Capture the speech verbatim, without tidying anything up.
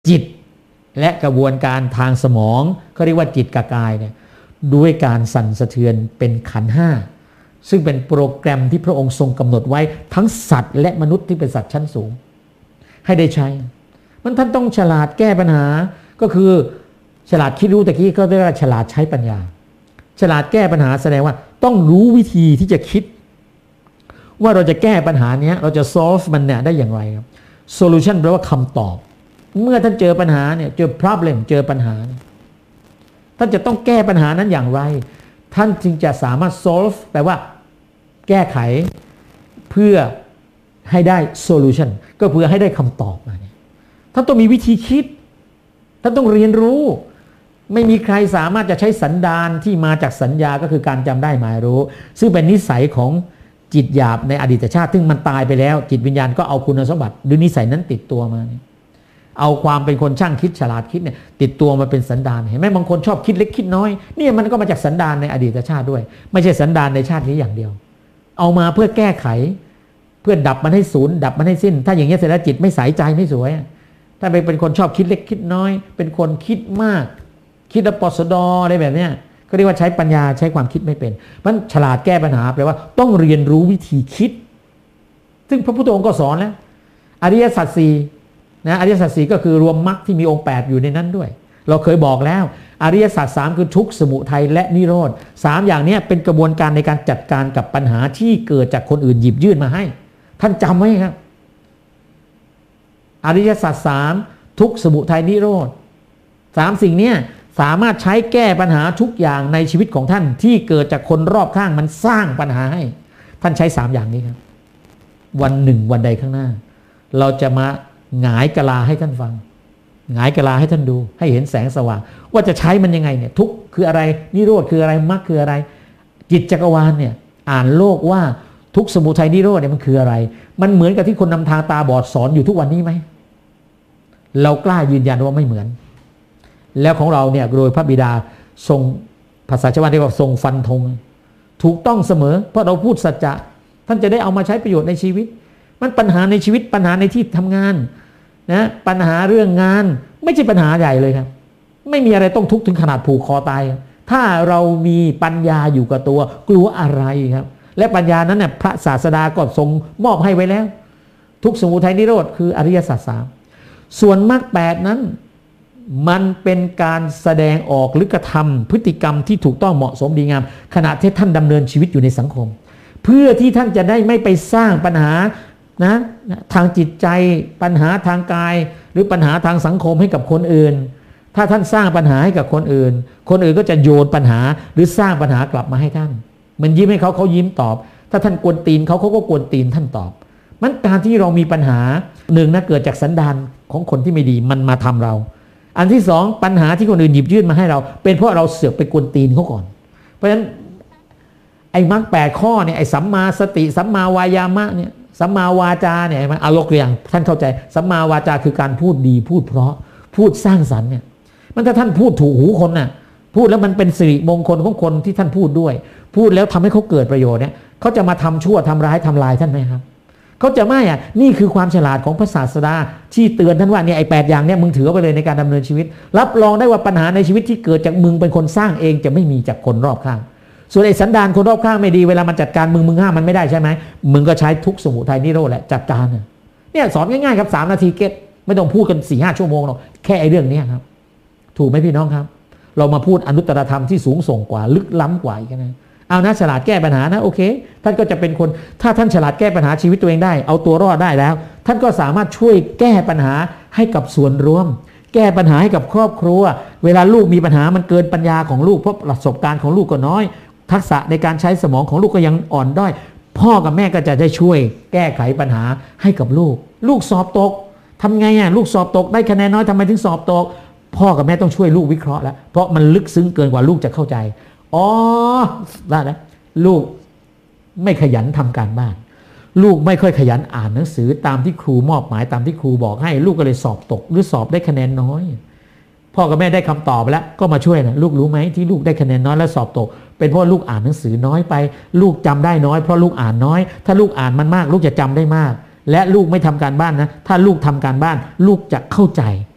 จิตและกระบวนการทางสมองเขาเรียกว่าจิตกับกายเนี่ยด้วยการสั่นสะเทือนเป็นขันธ์ห้าซึ่งเป็นโปรแกรมที่พระองค์ทรงกำหนดไว้ทั้งสัตว์และมนุษย์ที่เป็นสัตว์ชั้นสูงให้ได้ใช้มันท่านต้องฉลาดแก้ปัญหาก็คือฉลาดคิดรู้ตะกี้ก็เรียกว่าฉลาดใช้ปัญญาฉลาดแก้ปัญหาแสดงว่าต้องรู้วิธีที่จะคิดว่าเราจะแก้ปัญหานี้เราจะ solve มันเนี่ยได้อย่างไรครับ solution แปลว่าคำตอบเมื่อท่านเจอปัญหาเนี่ยเจอ problem เจอปัญหาท่านจะต้องแก้ปัญหานั้นอย่างไรท่านจึงจะสามารถ solve แปลว่าแก้ไขเพื่อให้ได้ solution ก็เพื่อให้ได้คำตอบมาเนี่ยท่านต้องมีวิธีคิดท่านต้องเรียนรู้ไม่มีใครสามารถจะใช้สันดานที่มาจากสัญญาก็คือการจำได้หมายรู้ซึ่งเป็นนิสัยของจิตหยาบในอดีตชาติซึ่งมันตายไปแล้วจิตวิญญาณก็เอาคุณสมบัติหรือนิสัยนั้นติดตัวมาเอาความเป็นคนช่างคิดฉลาดคิดเนี่ยติดตัวมาเป็นสันดานเห็นไหมบางคนชอบคิดเล็กคิดน้อยเนี่ยมันก็มาจากสันดานในอดีตชาติด้วยไม่ใช่สันดานในชาตินี้อย่างเดียวเอามาเพื่อแก้ไขเพื่อดับมันให้ศูนย์ดับมันให้สิ้นถ้าอย่างนี้เสร็จแล้วจิตไม่ใสใจไม่สวยถ้าเป็นคนชอบคิดเล็กคิดน้อยเป็นคนคิดมากคิดปสดอะไรแบบเนี้ยก็เรียกว่าใช้ปัญญาใช้ความคิดไม่เป็นมันฉลาดแก้ปัญหาแปลว่าต้องเรียนรู้วิธีคิดซึ่งพระพุทธองค์ก็สอนแล้วอริยสัจสี่นะอริยสัจสี่ก็คือรวมมรรคที่มีองค์แปดอยู่ในนั้นด้วยเราเคยบอกแล้วอริยสัจสามคือทุกข์สมุทัยและนิโรธสามอย่างนี้เป็นกระบวนการในการจัดการกับปัญหาที่เกิดจากคนอื่นหยิบยื่นมาให้ท่านจำไว้ครับอริยสัจสามทุกข์สมุทัยนิโรธสามสิ่งนี้สามารถใช้แก้ปัญหาทุกอย่างในชีวิตของท่านที่เกิดจากคนรอบข้างมันสร้างปัญหาให้ท่านใช้สามอย่างนี้ครับวันหนึ่งวันใดข้างหน้าเราจะมาหงายกะลาให้ท่านฟังหงายกะลาให้ท่านดูให้เห็นแสงสว่างว่าจะใช้มันยังไงเนี่ยทุกข์คืออะไรนิโรธคืออะไรมรรคคืออะไรจิตจักรวาลเนี่ยอ่านโลกว่าทุกข์สมุทัยนิโรธเนี่ยมันคืออะไรมันเหมือนกับที่คนนำทางตาบอดสอนอยู่ทุกวันนี้ไหมเรากล้ายืนยันว่าไม่เหมือนแล้วของเราเนี่ยโดยพระบิดาทรงภาษาชาวบ้านเรียกว่าทรงฟันธงถูกต้องเสมอเพราะเราพูดสัจจะท่านจะได้เอามาใช้ประโยชน์ในชีวิตมันปัญหาในชีวิตปัญหาในที่ทำงานนะปัญหาเรื่องงานไม่ใช่ปัญหาใหญ่เลยครับไม่มีอะไรต้องทุกข์ถึงขนาดผูกคอตายถ้าเรามีปัญญาอยู่กับตัวกลัวอะไรครับและปัญญานั้นเนี่ยพระศาสดาก็ทรงมอบให้ไว้แล้วทุกข์สมุทัยนิโรธคืออริยสัจสามส่วนมรรคแปดนั้นมันเป็นการแสดงออกหรือกระทำพฤติกรรมที่ถูกต้องเหมาะสมดีงามขณะที่ท่านดำเนินชีวิตอยู่ในสังคมเพื่อที่ท่านจะได้ไม่ไปสร้างปัญหานะทางจิตใจปัญหาทางกายหรือปัญหาทางสังคมให้กับคนอื่นถ้าท่านสร้างปัญหาให้กับคนอื่นคนอื่นก็จะโยนปัญหาหรือสร้างปัญหากลับมาให้ท่านมันยิ้มให้เขาเขายิ้มตอบถ้าท่านกวนตีนเขาเขาก็กวนตีนท่านตอบมันการที่เรามีปัญหาหนึ่งนะเกิดจากสันดานของคนที่ไม่ดีมันมาทำเราอันที่สองปัญหาที่คนอื่นหยิบยื่นมาให้เราเป็นเพราะเราเสือกไปกวนตีนเขาก่อนเพราะฉะนั้นไอ้มรรคแปดข้อเนี่ยไอ้สัมมาสติสัมมาวายามะเนี่ยสัมมาวาจาเนี่ยมันเอายกตัวอย่างท่านเข้าใจสัมมาวาจาคือการพูดดีพูดเพราะพูดสร้างสรรค์เนี่ยมันถ้าท่านพูดถูกหูคนน่ะพูดแล้วมันเป็นสิริมงคลของคนที่ท่านพูดด้วยพูดแล้วทำให้เขาเกิดประโยชน์เนี่ยเขาจะมาทำชั่วทำร้ายทำลายท่านไหมครับเขาจะไม่อ่ะนี่คือความฉลาดของพระศาสดาที่เตือนท่านว่าเนี่ยไอ้แปดอย่างเนี่ยมึงถือเอาไปเลยในการดำเนินชีวิตรับรองได้ว่าปัญหาในชีวิตที่เกิดจากมึงเป็นคนสร้างเองจะไม่มีจากคนรอบข้างส่วนไอ้สันดานคนรอบข้างไม่ดีเวลามันจัดการมึงมึงห้ามมันไม่ได้ใช่ไหมมึงก็ใช้ทุกข์สมุทัยนิโรธแหละจัดการเนี่ยสอนง่ายๆครับสามนาทีเก็ตไม่ต้องพูดกันสี่ห้าชั่วโมงหรอกแค่ไอ้เรื่องนี้ครับถูกไหมพี่น้องครับเรามาพูดอนุตตรธรรมที่สูงส่งกว่าลึกล้ำกว่าอีกนะเอานะฉลาดแก้ปัญหานะโอเคท่านก็จะเป็นคนถ้าท่านฉลาดแก้ปัญหาชีวิตตัวเองได้เอาตัวรอดได้แล้วท่านก็สามารถช่วยแก้ปัญหาให้กับส่วนรวมแก้ปัญหาให้กับครอบครัวเวลาลูกมีปัญหามันเกินปัญญาของลูกเพราะประสบการณ์ของลูกก็น้อยทักษะในการใช้สมองของลูกก็ยังอ่อนด้อยพ่อกับแม่ก็จะได้ช่วยแก้ไขปัญหาให้กับลูกลูกสอบตกทำไงอ่ะลูกสอบตกได้คะแนนน้อยทำไมถึงสอบตกพ่อกับแม่ต้องช่วยลูกวิเคราะห์แล้วเพราะมันลึกซึ้งเกินกว่าลูกจะเข้าใจอ๋อได้แล้วลูกไม่ขยันทำการบ้านลูกไม่ค่อยขยันอ่านหนังสือตามที่ครูมอบหมายตามที่ครูบอกให้ลูกก็เลยสอบตกหรือสอบได้คะแนนน้อยพ่อกับแม่ได้คำตอบแล้วก็มาช่วยนะลูกรู้ไหมที่ลูกได้คะแนนน้อยแล้วสอบตกเป็นเพราะลูกอ่านหนังสือน้อยไปลูกจำได้น้อยเพราะลูกอ่านน้อยถ้าลูกอ่านมันมากลูกจะจำได้มากและลูกไม่ทำการบ้านนะถ้าลูกทำการบ้านลูกจะเข้าใจ